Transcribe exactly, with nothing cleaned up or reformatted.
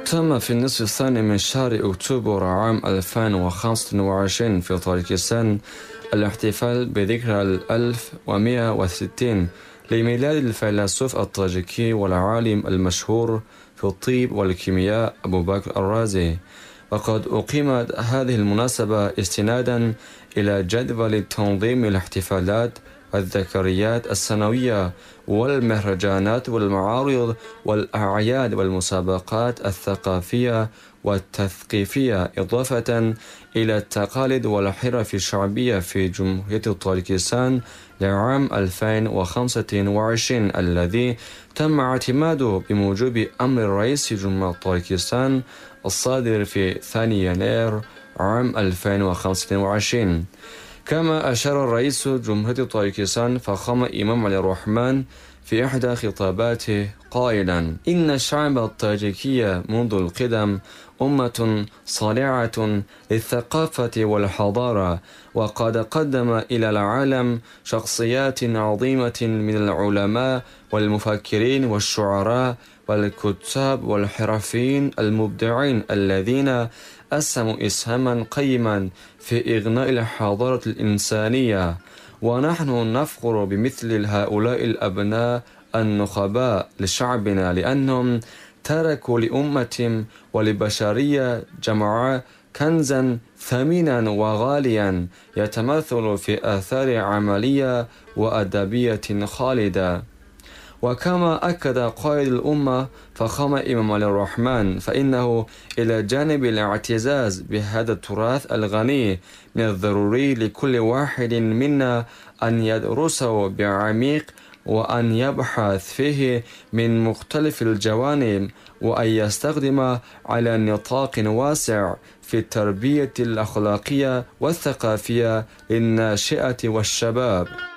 تم في النصف الثاني من شهر أكتوبر عام ألفين وخمسة وعشرين في طاجيكستان الاحتفال بذكرى الألف ومئة وستين لميلاد الفيلسوف الطاجيكي والعالم المشهور في الطب والكيمياء أبو بكر الرازي. وقد أقيمت هذه المناسبة استنادا إلى جدول تنظيم الاحتفالات والذكريات السنوية والمهرجانات والمعارض والأعياد والمسابقات الثقافية والتثقيفية، إضافة إلى التقاليد والحرف الشعبية في جمهورية طاجيكستان لعام ألفين وخمسة وعشرين الذي تم اعتماده بموجب أمر رئيس جمهورية طاجيكستان الصادر في ثاني يناير عام ألفين وخمسة وعشرين. كما أشار الرئيس جمهورية طاجيكستان فخامة إمام علي الرحمن في إحدى خطاباته قائلا: إن الشعب الطاجيكي منذ القدم أمة صالعة للثقافة والحضارة، وقد قدم إلى العالم شخصيات عظيمة من العلماء والمفكرين والشعراء والكتاب والحرفيين المبدعين الذين أسهموا إسهاما قيما في إغناء الحضارة الإنسانية. ونحن نفخر بمثل هؤلاء الأبناء النخباء لشعبنا، لأنهم تركوا لأمتهم ولبشرية جمعاء كنزا ثمينا وغاليا يتمثل في آثار عملية وأدبية خالدة. وكما أكد قائد الأمة فخامة إمام علي الرحمن فإنه إلى جانب الاعتزاز بهذا التراث الغني من الضروري لكل واحد منا أن يدرسه بعميق وأن يبحث فيه من مختلف الجوانب، وأن يستخدم على نطاق واسع في التربية الأخلاقية والثقافية للناشئة والشباب.